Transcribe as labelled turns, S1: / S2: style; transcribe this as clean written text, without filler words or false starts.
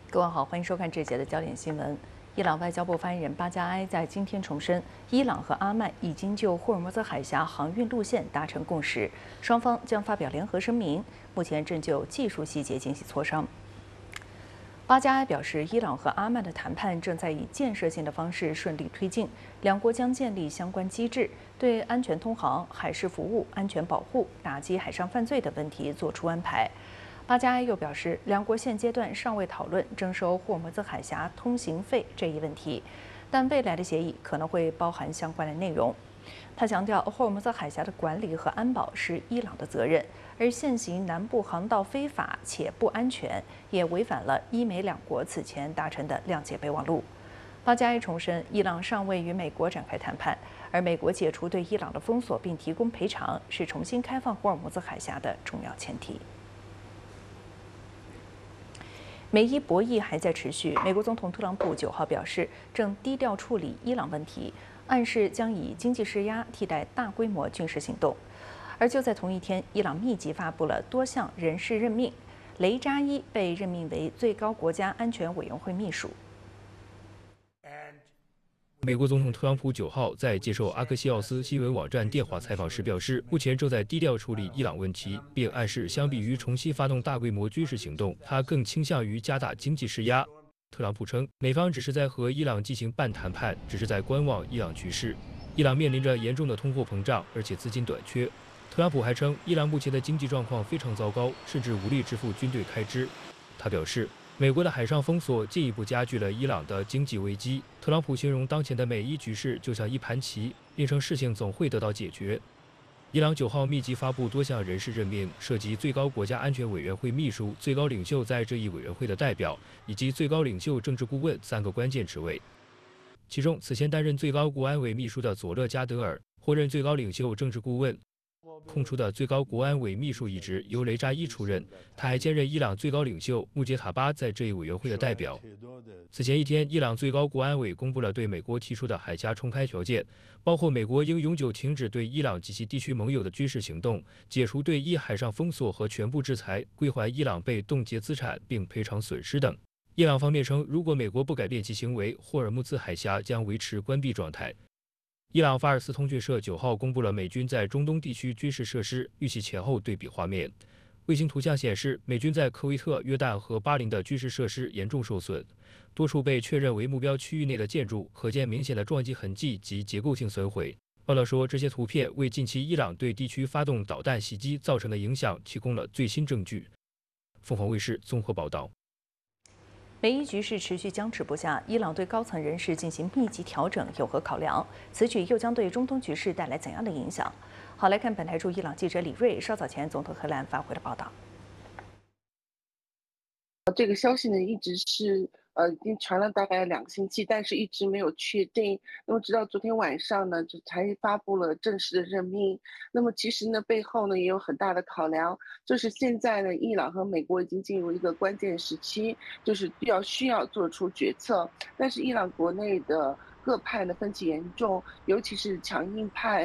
S1: 各位好，欢迎收看这节的焦点新闻。伊朗外交部发言人巴加埃在今天重申，伊朗和阿曼已经就霍尔木兹海峡航运路线达成共识，双方将发表联合声明，目前正就技术细节进行磋商。巴加埃表示，伊朗和阿曼的谈判正在以建设性的方式顺利推进，两国将建立相关机制，对安全通航、海事服务、安全保护、打击海上犯罪等问题作出安排。巴加埃又表示，两国现阶段尚未讨论征收霍尔木兹海峡通行费这一问题，但未来的协议可能会包含相关的内容。他强调，霍尔木兹海峡的管理和安保是伊朗的责任，而现行南部航道非法且不安全，也违反了伊美两国此前达成的谅解备忘录。巴加埃重申，伊朗尚未与美国展开谈判，而美国解除对伊朗的封锁并提供赔偿，是重新开放霍尔木兹海峡的重要前提。美伊博弈还在持续。美国总统特朗普9号表示，正低调处理伊朗问题，暗示将以经济施压替代大规模军事行动。而就在同一天，伊朗密集发布了多项人事任命，雷扎伊被任命为最高国家安全委员会秘书。
S2: 美国总统特朗普9号在接受阿克西奥斯新闻网站电话采访时表示，目前正在低调处理伊朗问题，并暗示相比于重新发动大规模军事行动，他更倾向于加大经济施压。特朗普称，美方只是在和伊朗进行半谈判，只是在观望伊朗局势。伊朗面临着严重的通货膨胀，而且资金短缺。特朗普还称，伊朗目前的经济状况非常糟糕，甚至无力支付军队开支。他表示，美国的海上封锁进一步加剧了伊朗的经济危机。特朗普形容当前的美伊局势就像一盘棋，并称事情总会得到解决。伊朗9号密集发布多项人事任命，涉及最高国家安全委员会秘书、最高领袖在这一委员会的代表，以及最高领袖政治顾问3个关键职位。其中，此前担任最高国安委秘书的佐勒加德尔获任最高领袖政治顾问。空出的最高国安委秘书一职由雷扎伊出任，他还兼任伊朗最高领袖穆杰塔巴在这一委员会的代表。此前一天，伊朗最高国安委公布了对美国提出的海峡重开条件，包括美国应永久停止对伊朗及其地区盟友的军事行动，解除对伊海上封锁和全部制裁，归还伊朗被冻结资产并赔偿损失等。伊朗方面称，如果美国不改变其行为，霍尔木兹海峡将维持关闭状态。伊朗法尔斯通讯社9号公布了美军在中东地区军事设施预期前后对比画面。卫星图像显示，美军在科威特、约旦和巴林的军事设施严重受损，多处被确认为目标区域内的建筑可见明显的撞击痕迹及结构性损毁。报道说，这些图片为近期伊朗对地区发动导弹袭击造成的影响提供了最新证据。凤凰卫视综合报道。
S1: 美伊局势持续僵持不下，伊朗对高层人士进行密集调整，有何考量？此举又将对中东局势带来怎样的影响？好，来看本台驻伊朗记者李瑞稍早前从德黑兰发回的报道。
S3: 这个消息呢，一直是已经传了大概2个星期，但是一直没有确定。那么直到昨天晚上呢，就才发布了正式的任命。那么其实呢，背后呢也有很大的考量，就是现在呢，伊朗和美国已经进入一个关键时期，就是需要做出决策。但是伊朗国内的各派呢分歧严重，尤其是强硬派